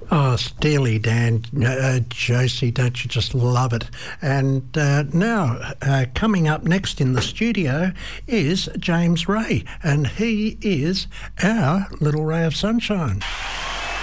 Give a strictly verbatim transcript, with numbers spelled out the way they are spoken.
Oh, Steely Dan, uh, Josie, don't you just love it? And uh, now, uh, coming up next in the studio is James Ray, and he is our little ray of sunshine.